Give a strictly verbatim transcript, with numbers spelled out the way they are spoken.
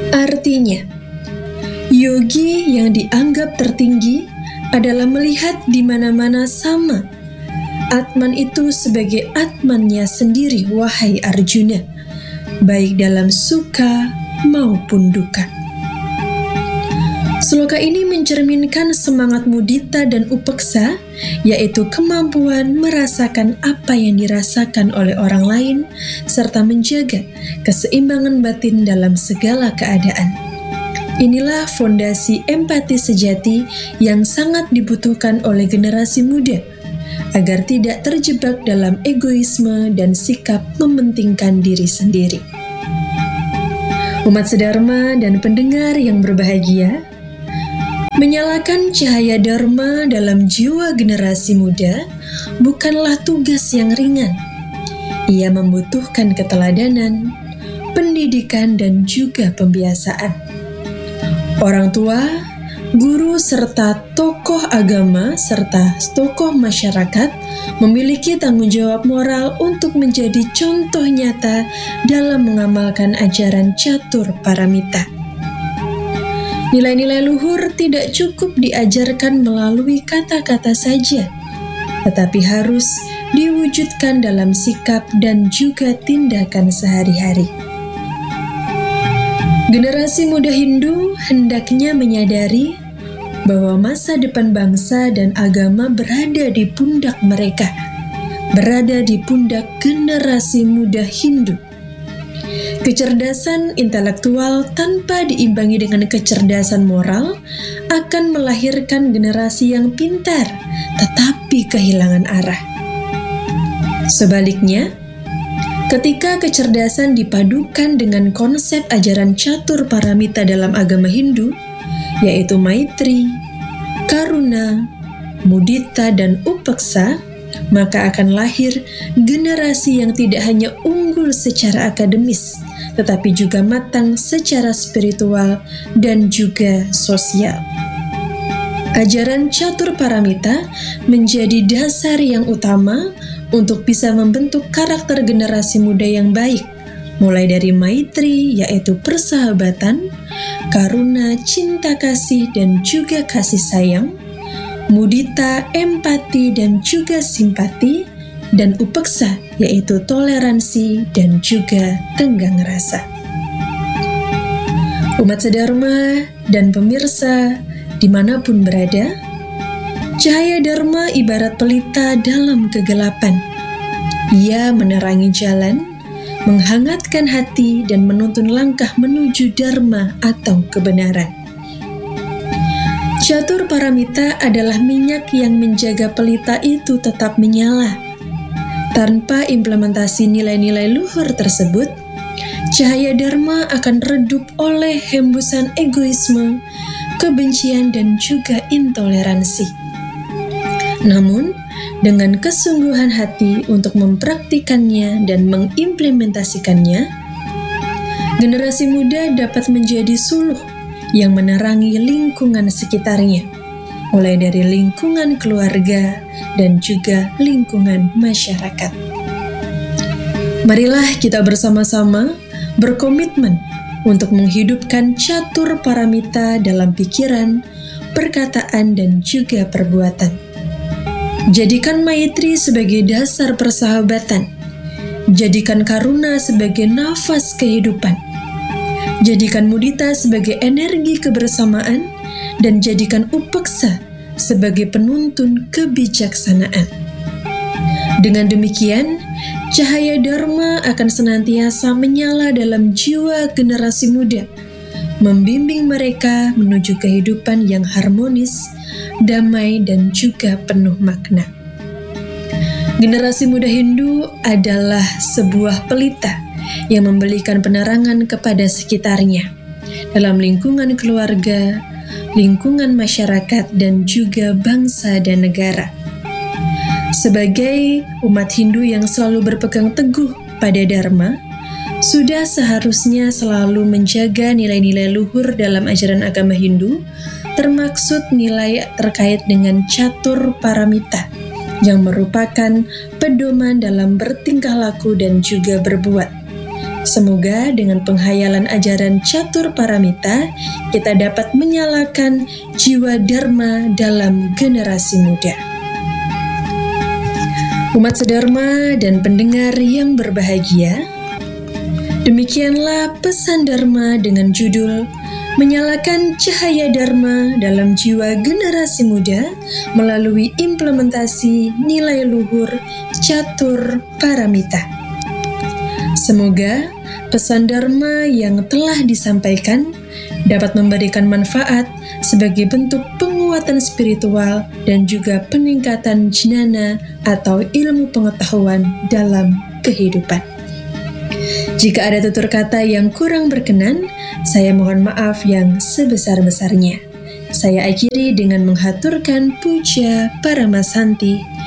Artinya, yogi yang dianggap tertinggi adalah melihat di mana-mana sama. Atman itu sebagai atmannya sendiri, wahai Arjuna, baik dalam suka maupun duka. Sloka ini mencerminkan semangat mudita dan upeksa, yaitu kemampuan merasakan apa yang dirasakan oleh orang lain, serta menjaga keseimbangan batin dalam segala keadaan. Inilah fondasi empati sejati yang sangat dibutuhkan oleh generasi muda, agar tidak terjebak dalam egoisme dan sikap mementingkan diri sendiri. Umat sedharma dan pendengar yang berbahagia, menyalakan cahaya dharma dalam jiwa generasi muda bukanlah tugas yang ringan. Ia membutuhkan keteladanan, pendidikan, dan juga pembiasaan. Orang tua, guru, serta tokoh agama, serta tokoh masyarakat memiliki tanggung jawab moral untuk menjadi contoh nyata dalam mengamalkan ajaran catur paramita. Nilai-nilai luhur tidak cukup diajarkan melalui kata-kata saja, tetapi harus diwujudkan dalam sikap dan juga tindakan sehari-hari. Generasi muda Hindu hendaknya menyadari bahwa masa depan bangsa dan agama berada di pundak mereka, berada di pundak generasi muda Hindu. Kecerdasan intelektual tanpa diimbangi dengan kecerdasan moral akan melahirkan generasi yang pintar tetapi kehilangan arah. Sebaliknya, ketika kecerdasan dipadukan dengan konsep ajaran catur paramita dalam agama Hindu, yaitu maitri, karuna, mudita, dan upeksa, maka akan lahir generasi yang tidak hanya unggul secara akademis, tetapi juga matang secara spiritual dan juga sosial. Ajaran catur paramita menjadi dasar yang utama untuk bisa membentuk karakter generasi muda yang baik, mulai dari maitri, yaitu persahabatan, karuna, cinta kasih, dan juga kasih sayang, mudita, empati, dan juga simpati, dan upeksa, yaitu toleransi dan juga tenggang rasa. Umat sedharma dan pemirsa dimanapun berada, cahaya dharma ibarat pelita dalam kegelapan. Ia menerangi jalan, menghangatkan hati, dan menuntun langkah menuju dharma atau kebenaran. Catur paramita adalah minyak yang menjaga pelita itu tetap menyala. Tanpa implementasi nilai-nilai luhur tersebut, cahaya dharma akan redup oleh hembusan egoisme, kebencian, dan juga intoleransi. Namun, dengan kesungguhan hati untuk mempraktikannya dan mengimplementasikannya, generasi muda dapat menjadi suluh yang menerangi lingkungan sekitarnya, mulai dari lingkungan keluarga dan juga lingkungan masyarakat. Marilah kita bersama-sama berkomitmen untuk menghidupkan catur paramita dalam pikiran, perkataan, dan juga perbuatan. Jadikan maitri sebagai dasar persahabatan. Jadikan karuna sebagai nafas kehidupan. Jadikan mudita sebagai energi kebersamaan, dan jadikan upeksa sebagai penuntun kebijaksanaan. Dengan demikian, cahaya dharma akan senantiasa menyala dalam jiwa generasi muda, membimbing mereka menuju kehidupan yang harmonis, damai, dan juga penuh makna. Generasi muda Hindu adalah sebuah pelita yang memberikan penerangan kepada sekitarnya dalam lingkungan keluarga, lingkungan masyarakat, dan juga bangsa dan negara. Sebagai umat Hindu yang selalu berpegang teguh pada Dharma, sudah seharusnya selalu menjaga nilai-nilai luhur dalam ajaran agama Hindu, termaksud nilai terkait dengan catur paramita, yang merupakan pedoman dalam bertingkah laku dan juga berbuat. Semoga dengan penghayalan ajaran catur paramita, kita dapat menyalakan jiwa dharma dalam generasi muda. Umat sedharma dan pendengar yang berbahagia, demikianlah pesan Dharma dengan judul Menyalakan Cahaya Dharma dalam Jiwa Generasi Muda melalui implementasi nilai luhur catur paramita. Semoga pesan Dharma yang telah disampaikan dapat memberikan manfaat sebagai bentuk penguatan spiritual dan juga peningkatan jnana atau ilmu pengetahuan dalam kehidupan. Jika ada tutur kata yang kurang berkenan, saya mohon maaf yang sebesar-besarnya. Saya akhiri dengan menghaturkan puja Paramasanti.